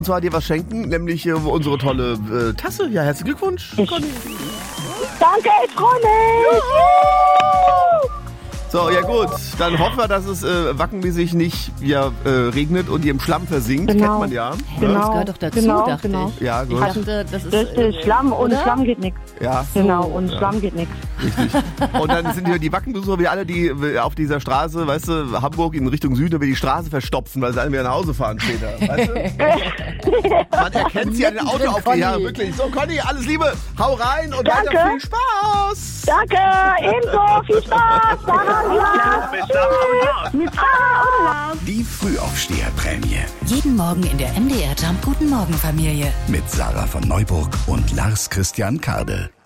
Und zwar dir was schenken, nämlich unsere tolle Tasse. Ja, herzlichen Glückwunsch, Conny. Danke, ich freue mich. So, ja gut, dann hoffen wir, dass es wackenmäßig nicht regnet und ihr im Schlamm versinkt. Genau. Kennt man ja. Genau. Das gehört doch dazu, dachte ich. Ja, Ich gut. dachte, das ist... Richtig, Schlamm, ohne oder? Schlamm geht nichts. Ja, Genau, ohne Schlamm geht nichts. richtig. Und dann sind hier die Wackenbesucher wieder alle, die auf dieser Straße, weißt du, Hamburg in Richtung Süden, wir die Straße verstopfen, weil sie alle wieder nach Hause fahren später. Weißt du? Man erkennt sie an den Auto auf die. Ja, wirklich. So, Conny, alles Liebe. Hau rein und Danke. weiter viel Spaß. Danke, ebenso, viel Spaß. Sarah und Lars. Mit Sarah und Lars. Mit Sarah und Lars. Die Frühaufsteherprämie Jeden Morgen in der MDR Jump Guten Morgen Familie. mit Sarah von Neuburg und Lars Christian Kardel.